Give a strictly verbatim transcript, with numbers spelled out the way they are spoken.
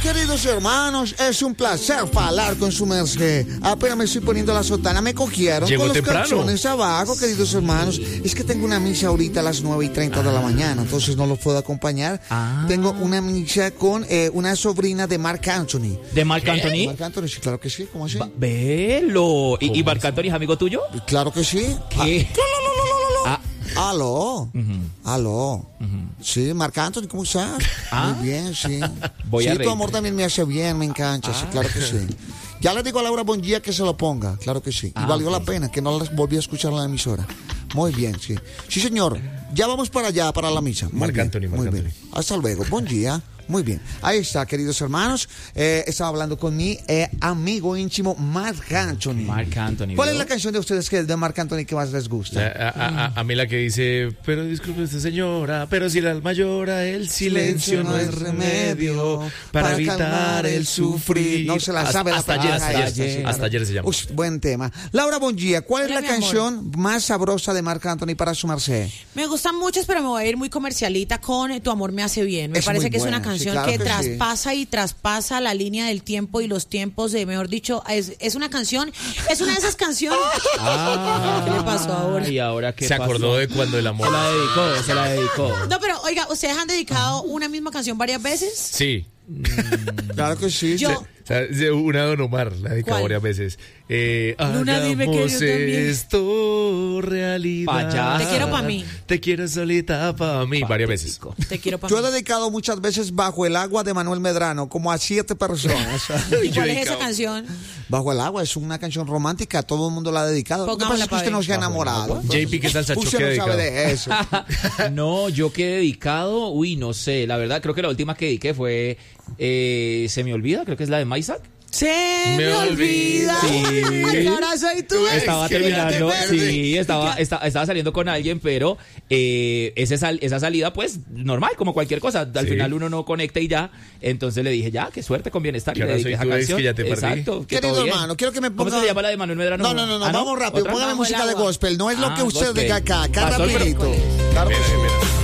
Queridos hermanos, es un placer hablar con su merced. Apenas me estoy poniendo la sotana, me cogieron Llegó con los temprano. calzones abajo, queridos hermanos. Es que tengo una misa ahorita a las nueve y treinta de la mañana, entonces no los puedo acompañar. Ah. Tengo una misa con eh, una sobrina de Marc Anthony. ¿De Marc Anthony? Marc Anthony, sí, claro que sí, ¿cómo así? Ba- Velo. ¿Y, y Marc Anthony es amigo tuyo? Claro que sí. ¿Qué? Ah, Aló, aló. Sí, Marc Anthony, ¿cómo estás? Ah. Muy bien, sí. Voy sí, a tu reír. amor también me hace bien, me encanta, sí, claro que sí. Ya le digo a Laura Bonjía que se lo ponga, claro que sí. Y Ah, valió ok. la pena, que no las volví a escuchar en la emisora. Muy bien, sí. Sí, señor. Ya vamos para allá, para la misa. Muy Marc bien, Anthony, Marc muy bien. Anthony. Hasta luego, buen día. Muy bien. Ahí está, queridos hermanos. Eh, estaba hablando con mi eh, amigo íntimo, Marc Anthony. Marc Anthony. ¿Cuál es ¿no? la canción de ustedes que de Marc Anthony que más les gusta? A, a- a- a mí la que dice, pero disculpe usted señora, pero si el alma llora, el silencio no es remedio para evitar el sufrir. No se la Hasta- sabe la hasta ayer, palabra hasta esta, ayer, sí. hasta ayer se llama. Uy, buen tema. Laura Bonjía, ¿cuál es Hola, la mi amor. canción más sabrosa de Marc Anthony para su merced? Me gustan muchas, pero me voy a ir muy comercialita con eh, Tu amor me hace bien. Me Es parece muy que es una buena, sí, canción claro que, que sí. traspasa y traspasa la línea del tiempo y los tiempos, de, mejor dicho, es, es una canción, es una de esas canciones. Ah, ¿Qué le pasó ahora? ¿Y ahora qué Se acordó pasó? de cuando el amor... Se la dedicó, se la dedicó. No, pero oiga, ¿ustedes han dedicado una misma canción varias veces? Sí. Claro que sí. Yo- sí. O sea, de una Don Omar, la he dedicado ¿Cuál? varias veces. Eh, Luna, dime que yo hagamos también. esto realidad. Payaso. Te quiero pa' mí. Te quiero solita para mí. Varias veces. Te quiero para Yo he dedicado muchas veces Bajo el agua de Manuel Medrano, como a siete personas. ¿Y Yo cuál he es esa dedicado- canción? Bajo el agua es una canción romántica, todo el mundo la ha dedicado. Lo que pasa Pongámosla es que usted pa' no ver. se ha enamorado. J P, ¿qué salsa Usted choque ha no sabe dedicado? de eso. No, yo que he dedicado, uy, no sé, la verdad, creo que la última que dediqué fue eh, Se me olvida, creo que es la de Maisak. Se Me me, olvida. Sí. Y ahora soy tú. Estaba Es que terminando, ya te perdí. sí, estaba, esta- estaba saliendo con alguien, pero eh, ese sal- esa salida, pues, normal, como cualquier cosa. Al Sí. final uno no conecta y ya. Entonces le dije, ya, qué suerte con bienestar. Que Y le ahora dediqué soy esa tu ex, canción. que ya te perdí. Exacto. que Querido todo bien. hermano, quiero que me ¿Cómo ponga... se llama la de Manuel Medrano? No, no, no, no, ¿Ah, vamos rápido. ¿Otra? Póngame Bajo el música de agua. gospel. No es lo Ah, que usted gospel. diga acá. Acá Pastor, pero- rapidito. Claro que Mira, sí. mira.